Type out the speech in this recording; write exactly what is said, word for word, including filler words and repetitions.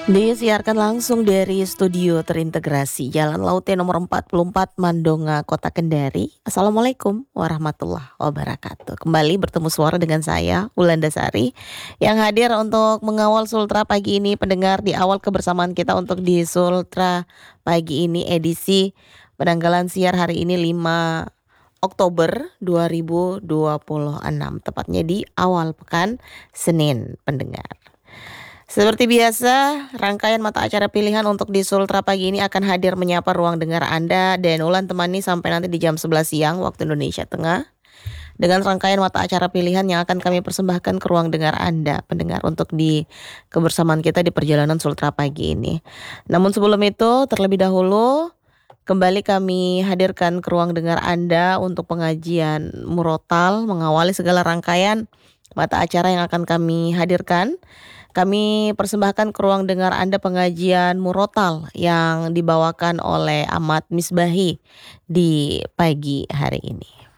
Disiarkan langsung dari studio terintegrasi Jalan Laute nomor empat puluh empat Mandonga, Kota Kendari. Assalamualaikum warahmatullahi wabarakatuh. Kembali bertemu suara dengan saya, Wulandasari, yang hadir untuk mengawal Sultra pagi ini. Pendengar, di awal kebersamaan kita untuk di Sultra pagi ini edisi penanggalan siar hari ini lima Oktober dua ribu dua puluh enam, tepatnya di awal pekan Senin, pendengar. Seperti biasa, rangkaian mata acara pilihan untuk di Sultra pagi ini akan hadir menyapa ruang dengar Anda dan Ulan temani sampai nanti di jam sebelas siang waktu Indonesia Tengah. Dengan rangkaian mata acara pilihan yang akan kami persembahkan ke ruang dengar Anda, pendengar, untuk di kebersamaan kita di perjalanan Sultra pagi ini. Namun sebelum itu, terlebih dahulu kembali kami hadirkan ke ruang dengar Anda untuk pengajian murotal mengawali segala rangkaian mata acara yang akan kami hadirkan. Kami persembahkan ke ruang dengar Anda pengajian murotal yang dibawakan oleh Ahmad Misbahi di pagi hari ini.